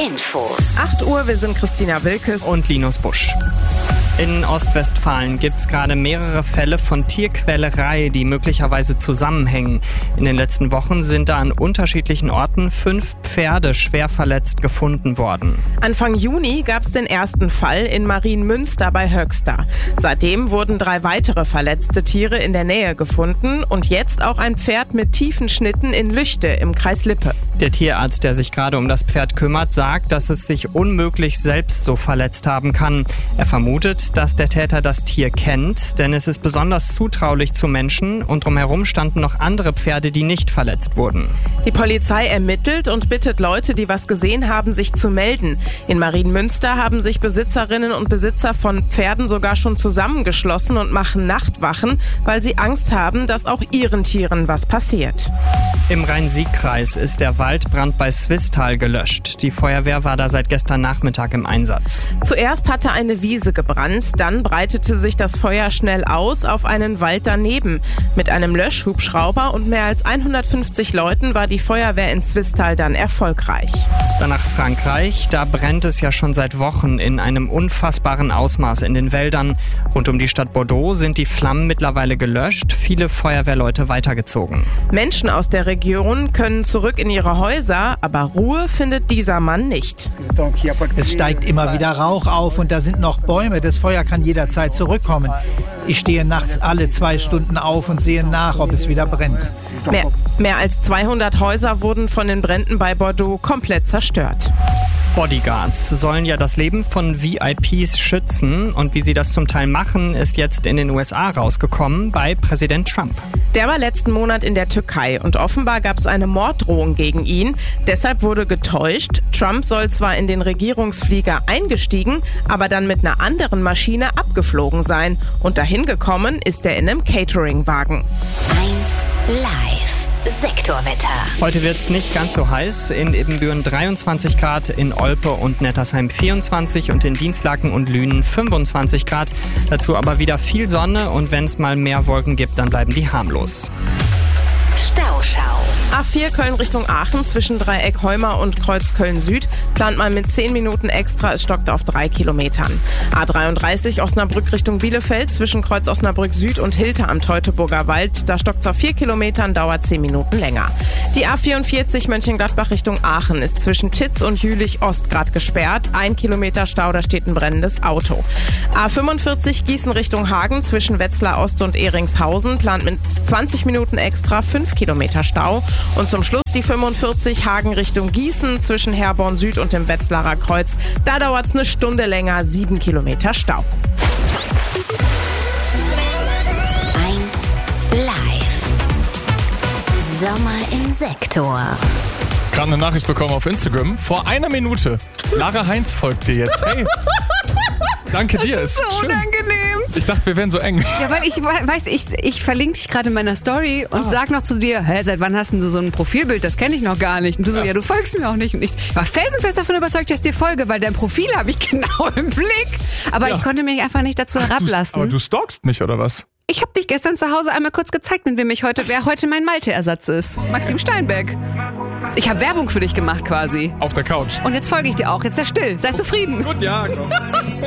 Info. 8 Uhr, wir sind Christina Wilkes und Linus Busch. In Ostwestfalen gibt es gerade mehrere Fälle von Tierquälerei, die möglicherweise zusammenhängen. In den letzten Wochen sind da an unterschiedlichen Orten 5 Pferde schwer verletzt gefunden worden. Anfang Juni gab es den ersten Fall in Marienmünster bei Höxter. Seitdem wurden 3 weitere verletzte Tiere in der Nähe gefunden und jetzt auch ein Pferd mit tiefen Schnitten in Lüchte im Kreis Lippe. Der Tierarzt, der sich gerade um das Pferd kümmert, sagt, dass es sich unmöglich selbst so verletzt haben kann. Er vermutet, dass der Täter das Tier kennt, denn es ist besonders zutraulich zu Menschen und drumherum standen noch andere Pferde, die nicht verletzt wurden. Die Polizei ermittelt und bittet Leute, die was gesehen haben, sich zu melden. In Marienmünster haben sich Besitzerinnen und Besitzer von Pferden sogar schon zusammengeschlossen und machen Nachtwachen, weil sie Angst haben, dass auch ihren Tieren was passiert. Im Rhein-Sieg-Kreis ist der Waldbrand bei Swisttal gelöscht. Die Feuerwehr war da seit gestern Nachmittag im Einsatz. Zuerst hatte eine Wiese gebrannt, dann breitete sich das Feuer schnell aus auf einen Wald daneben. Mit einem Löschhubschrauber und mehr als 150 Leuten war die Feuerwehr in Swisttal dann erfolgreich. Dann nach Frankreich, da brennt es ja schon seit Wochen in einem unfassbaren Ausmaß in den Wäldern. Rund um die Stadt Bordeaux sind die Flammen mittlerweile gelöscht, viele Feuerwehrleute weitergezogen. Menschen aus der Region können zurück in ihre Häuser, aber Ruhe findet dieser Mann nicht. Es steigt immer wieder Rauch auf und da sind noch Bäume. Das Feuer kann jederzeit zurückkommen. Ich stehe nachts alle 2 Stunden auf und sehe nach, ob es wieder brennt. Mehr als 200 Häuser wurden von den Bränden bei Bordeaux komplett zerstört. Bodyguards sollen ja das Leben von VIPs schützen und wie sie das zum Teil machen, ist jetzt in den USA rausgekommen bei Präsident Trump. Der war letzten Monat in der Türkei und offenbar gab es eine Morddrohung gegen ihn. Deshalb wurde getäuscht. Trump soll zwar in den Regierungsflieger eingestiegen, aber dann mit einer anderen Maschine abgeflogen sein. Und dahin gekommen ist er in einem Catering-Wagen. 1 Live. Sektorwetter. Heute wird es nicht ganz so heiß. In Ibbenbüren 23 Grad, in Olpe und Nettersheim 24 und in Dienstlaken und Lünen 25 Grad. Dazu aber wieder viel Sonne und wenn es mal mehr Wolken gibt, dann bleiben die harmlos. Stauschau. A4 Köln Richtung Aachen zwischen Dreieck Heuma und Kreuz Köln Süd plant man mit 10 Minuten extra, es stockt auf 3 Kilometern. A33 Osnabrück Richtung Bielefeld zwischen Kreuz Osnabrück Süd und Hilter am Teutoburger Wald, da stockt es auf 4 Kilometern, dauert 10 Minuten länger. Die A44 Mönchengladbach Richtung Aachen ist zwischen Titz und Jülich Ost grad gesperrt, 1 Kilometer Stau, da steht ein brennendes Auto. A45 Gießen Richtung Hagen zwischen Wetzlar Ost und Ehringshausen plant mit 20 Minuten extra 5 Kilometer Stau. Und zum Schluss die 45 Hagen Richtung Gießen zwischen Herborn Süd und dem Wetzlarer Kreuz. Da dauert es eine Stunde länger, 7 Kilometer Stau. 1 Live. Sommer im Sektor. Gerade eine Nachricht bekommen auf Instagram. Vor einer Minute. Lara Heinz folgt dir jetzt. Hey. Danke dir. Das ist so schön. unangenehm. Ich dachte, wir wären so eng. Ja, weil ich verlinke dich gerade in meiner Story und sag noch zu dir, seit wann hast du so ein Profilbild? Das kenne ich noch gar nicht. Und du so, ja, du folgst mir auch nicht. Und ich war felsenfest davon überzeugt, dass ich dir folge, weil dein Profil habe ich genau im Blick. Aber ich konnte mich einfach nicht dazu herablassen. Aber du stalkst mich, oder was? Ich habe dich gestern zu Hause einmal kurz gezeigt, mit wem wer heute mein Malte-Ersatz ist. Maxim Steinbeck. Ich habe Werbung für dich gemacht quasi. Auf der Couch. Und jetzt folge ich dir auch. Jetzt sei still. Sei zufrieden. Gut, ja, komm.